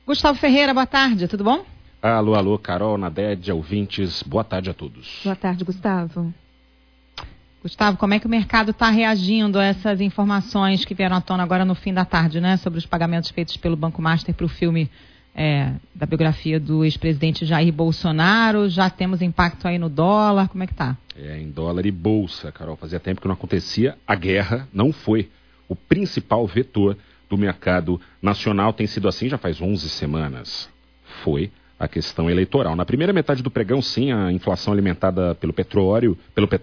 Gustavo Ferreira, boa tarde, tudo bom? Alô, Carol, Naded, ouvintes, boa tarde a todos. Boa tarde, Gustavo. Gustavo, como é que o mercado está reagindo a essas informações que vieram à tona agora no fim da tarde, né? Sobre os pagamentos feitos pelo Banco Master para o filme da biografia do ex-presidente Jair Bolsonaro. Já temos impacto aí no dólar, como é que tá? Em dólar e bolsa, Carol. Fazia tempo que não acontecia. A guerra não foi o principal vetor do mercado nacional. Tem sido assim já faz 11 semanas. Foi a questão eleitoral. Na primeira metade do pregão, sim, a inflação alimentada pelo petróleo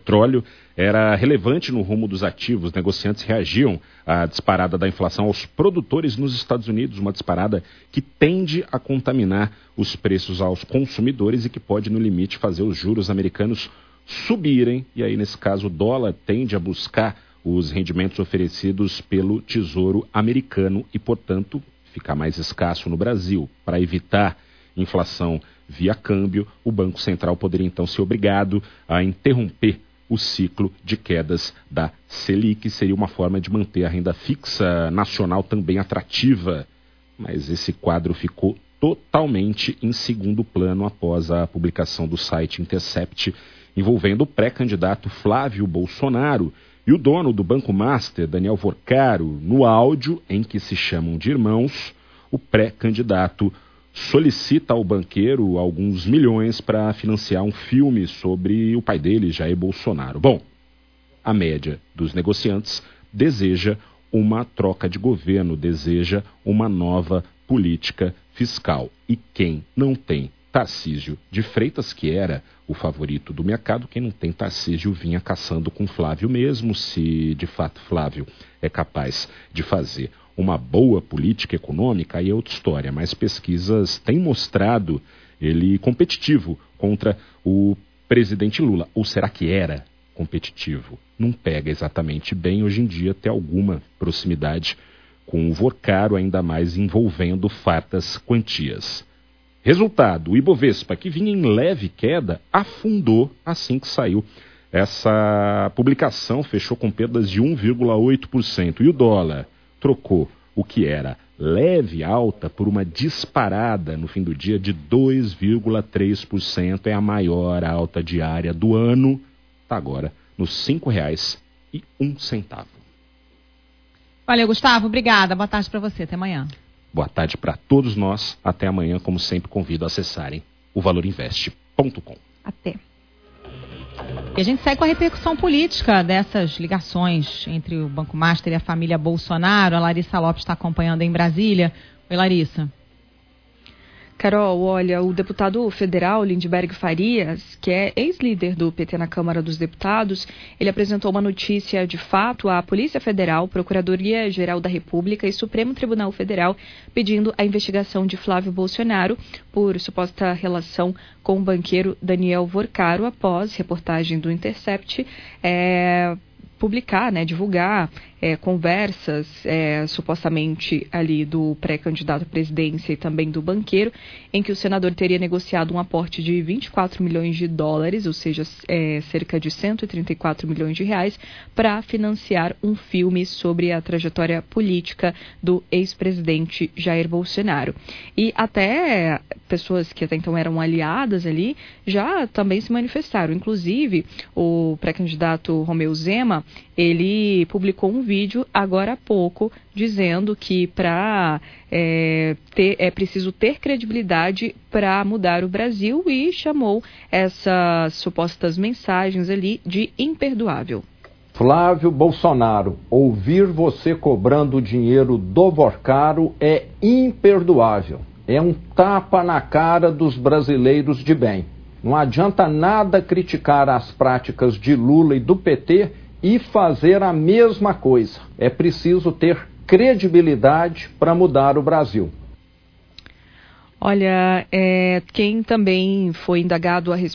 era relevante no rumo dos ativos. Negociantes reagiam à disparada da inflação aos produtores nos Estados Unidos, uma disparada que tende a contaminar os preços aos consumidores e que pode, no limite, fazer os juros americanos subirem. E aí, nesse caso, o dólar tende a buscar os rendimentos oferecidos pelo Tesouro americano e, portanto, ficar mais escasso no Brasil. Para evitar inflação via câmbio, o Banco Central poderia então ser obrigado a interromper o ciclo de quedas da Selic. Seria uma forma de manter a renda fixa nacional também atrativa. Mas esse quadro ficou totalmente em segundo plano após a publicação do site Intercept envolvendo o pré-candidato Flávio Bolsonaro e o dono do Banco Master, Daniel Vorcaro. No áudio, em que se chamam de irmãos, o pré-candidato solicita ao banqueiro alguns milhões para financiar um filme sobre o pai dele, Jair Bolsonaro. Bom, a média dos negociantes deseja uma troca de governo, deseja uma nova política fiscal. E quem não tem Tarcísio de Freitas, que era o favorito do mercado, quem não tem Tarcísio vinha caçando com Flávio mesmo, se de fato Flávio é capaz de fazer uma boa política econômica, aí é outra história, mas pesquisas têm mostrado ele competitivo contra o presidente Lula. Ou será que era competitivo? Não pega exatamente bem. Hoje em dia tem alguma proximidade com o Vorcaro, ainda mais envolvendo fartas quantias. Resultado, o Ibovespa, que vinha em leve queda, afundou assim que saiu essa publicação, fechou com perdas de 1,8%. E o dólar trocou o que era leve alta por uma disparada no fim do dia de 2,3%. É a maior alta diária do ano. Está agora nos R$ 5,01. Valeu, Gustavo. Obrigada. Boa tarde para você. Até amanhã. Boa tarde para todos nós. Até amanhã. Como sempre, convido a acessarem o valorinvest.com. Até. E a gente segue com a repercussão política dessas ligações entre o Banco Master e a família Bolsonaro. A Larissa Lopes está acompanhando em Brasília. Oi, Larissa. Carol, olha, o deputado federal Lindbergh Farias, que é ex-líder do PT na Câmara dos Deputados, ele apresentou uma notícia de fato à Polícia Federal, Procuradoria-Geral da República e Supremo Tribunal Federal, pedindo a investigação de Flávio Bolsonaro por suposta relação com o banqueiro Daniel Vorcaro, após reportagem do Intercept publicar, divulgar conversas supostamente ali do pré-candidato à presidência e também do banqueiro, em que o senador teria negociado um aporte de 24 milhões de dólares, ou seja, cerca de 134 milhões de reais, para financiar um filme sobre a trajetória política do ex-presidente Jair Bolsonaro. E até pessoas que até então eram aliadas ali já também se manifestaram. Inclusive, o pré-candidato Romeu Zema, ele publicou um vídeo agora há pouco dizendo que é preciso ter credibilidade para mudar o Brasil e chamou essas supostas mensagens ali de imperdoável. Flávio Bolsonaro, ouvir você cobrando o dinheiro do Vorcaro é imperdoável. É um tapa na cara dos brasileiros de bem. Não adianta nada criticar as práticas de Lula e do PT e fazer a mesma coisa. É preciso ter credibilidade para mudar o Brasil. Olha, quem também foi indagado a respeito